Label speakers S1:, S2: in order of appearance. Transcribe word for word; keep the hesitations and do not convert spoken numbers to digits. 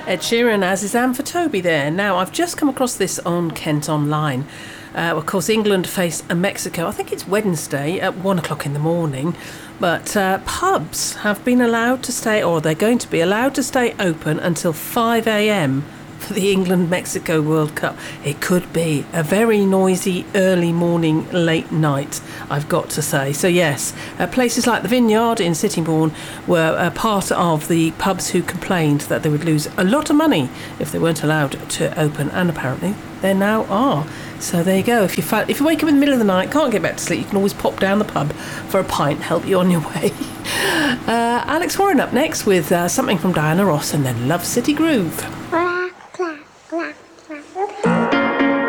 S1: Ed Sheeran, as is Anne for Toby there. Now, I've just come across this on Kent Online. Uh, of course, England face Mexico. I think it's Wednesday at one o'clock in the morning. But uh, pubs have been allowed to stay, or they're going to be allowed to stay open until five a.m. for the England-Mexico World Cup. It could be a very noisy early morning, late night, I've got to say. So yes, uh, places like the Vineyard in Sittingbourne were uh, part of the pubs who complained that they would lose a lot of money if they weren't allowed to open, and apparently they now are. So there you go. If you fa- if you wake up in the middle of the night, can't get back to sleep, you can always pop down the pub for a pint, help you on your way. Uh, Alex Warren up next with uh, something from Diana Ross, and then Love City Groove.